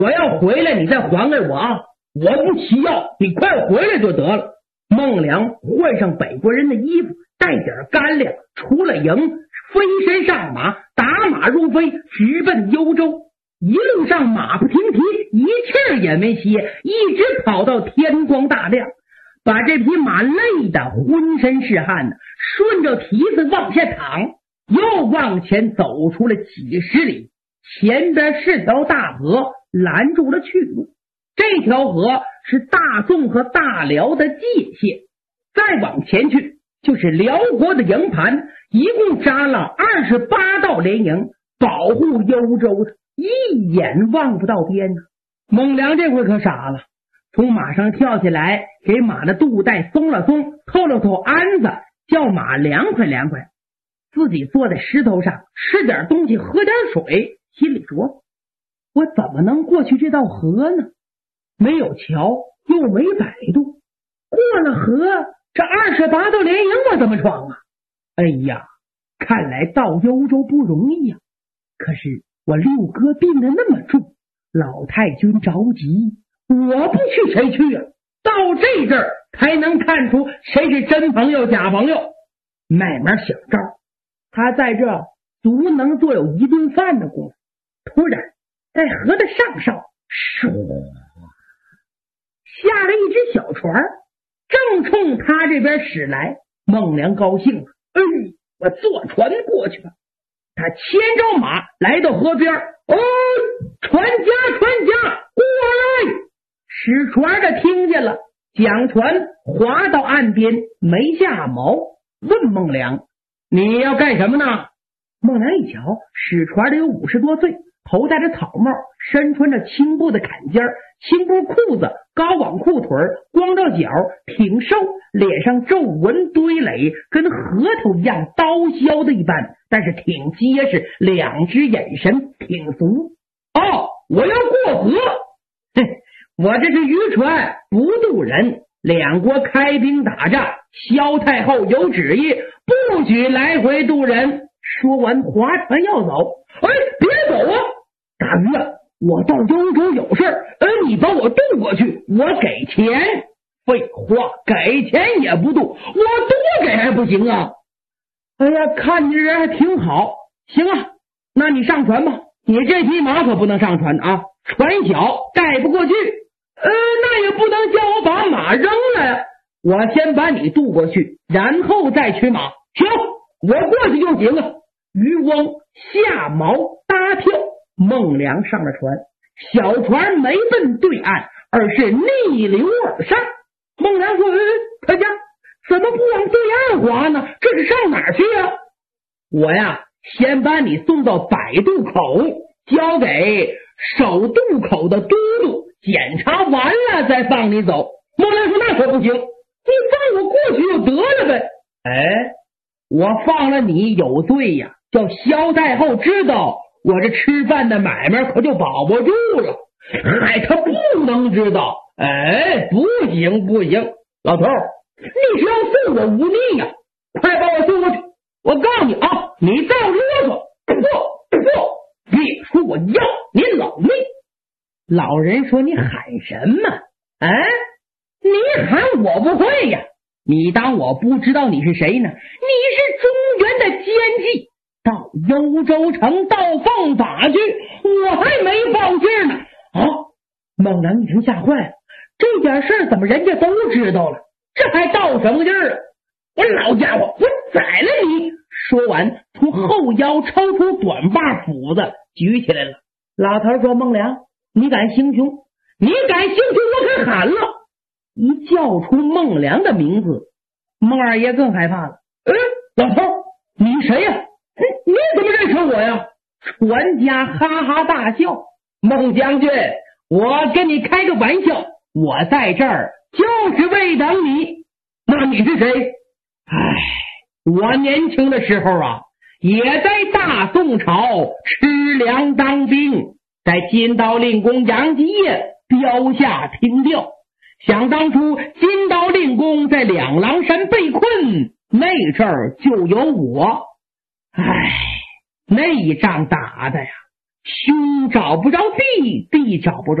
我要回来你再还给我啊！我不起药，你快回来就得了。孟良换上北国人的衣服，带点干粮，出了营，飞身上马，打马如飞，直奔幽州。一路上马不停蹄，一气儿也没歇，一直跑到天光大亮，把这匹马累得浑身是汗呢，顺着蹄子往下躺，又往前走出了几十里，前边是条大河，拦住了去路。这条河是大宋和大辽的界限，再往前去就是辽国的营盘，一共扎了28道连营，保护幽州的，一眼望不到边呢。孟良这回可傻了，从马上跳下来，给马的肚带松了松，透了透鞍子，叫马凉快凉快，自己坐在石头上吃点东西，喝点水，心里说，我怎么能过去这道河呢？没有桥，又没摆渡，过了河，这28道连营我怎么闯啊？哎呀，看来到幽州不容易呀。可是我六哥病得那么重，老太君着急，我不去谁去啊？到这阵儿才能看出谁是真朋友假朋友。慢慢想招，他在这足能做有一顿饭的功夫。突然在河的上梢下了一只小船，正冲他这边驶来。孟良高兴了，我坐船过去吧。他牵着马来到河边，船家过来！使船的听见了，将船划到岸边，没下锚，问孟良，你要干什么呢？孟良一瞧，使船的有50多岁，头戴着草帽，身穿着青布的坎肩，青布裤子，高网裤腿，光着脚，挺瘦，脸上皱纹堆垒，跟核桃一样刀削的一般，但是挺结实，两只眼神挺足。我要过河。我这是渔船，不渡人，两国开兵打仗，萧太后有旨意，不许来回渡人。说完划船要走。别走啊！大鱼啊，我到幽州有事儿，你把我渡过去，我给钱。废话，给钱也不渡，我多给还不行啊？看你这人还挺好。行啊，那你上船吧。你这匹马可不能上船啊，船小带不过去。那也不能叫我把马扔了呀。我先把你渡过去，然后再取马。行，我过去就行了。渔翁下锚搭票，孟良上了船，小船没奔对岸，而是逆流而上。孟良说，大家怎么不往对岸划呢？这是上哪儿去啊？我呀，先把你送到摆渡口，交给守渡口的都督，检查完了再放你走。孟良说，那可不行，你放我过去就得了呗。我放了你有罪呀，叫萧太后知道，我这吃饭的买卖可就保不住了。他不能知道。不行不行，老头你是要送我无逆呀，快把我送过去。我告诉你啊，你再啰嗦，别说我要你老命。老人说，你喊什么？你喊我不会呀，你当我不知道你是谁呢？你是中原的奸计，到幽州城盗奉法去，我还没报信呢。孟良一听吓坏了，这点事怎么人家都知道了？这还盗什么劲儿啊？我老家伙，我宰了你！说完，从后腰抽出短把斧子举起来了。老头说，孟良，你敢行凶？你敢行凶，我可喊了。一叫出孟良的名字，孟二爷更害怕了。老头，你谁呀？你怎么认识我呀？船家哈哈大笑。孟将军，我跟你开个玩笑，我在这儿就是为等你。那你是谁？我年轻的时候啊，也在大宋朝吃粮当兵，在金刀令公杨继业标下听调。想当初金刀令公在两狼山被困，那阵儿就有我。那一仗打的呀， 兄找不着弟，弟找不着